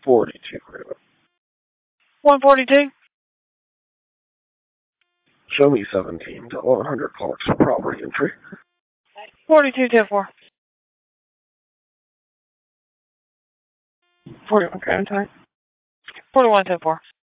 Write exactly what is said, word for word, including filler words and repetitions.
forty-two. one forty-two. Show me seventeen to eleven hundred clocks for property entry. forty-two ten four. forty-one, okay, I'm sorry. forty-one ten four.